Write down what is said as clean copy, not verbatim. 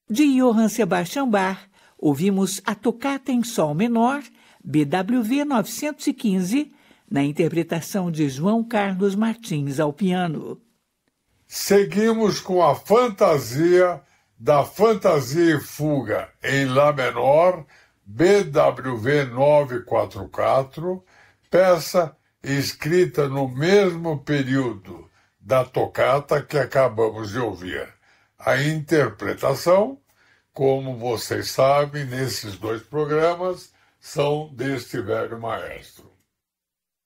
De Johann Sebastian Bach, ouvimos a Tocata em Sol Menor, BWV 915, na interpretação de João Carlos Martins ao piano. Seguimos com a fantasia da Fantasia e Fuga em Lá menor, BWV 944, peça escrita no mesmo período da tocata que acabamos de ouvir. A interpretação, como vocês sabem, nesses dois programas, são deste velho maestro.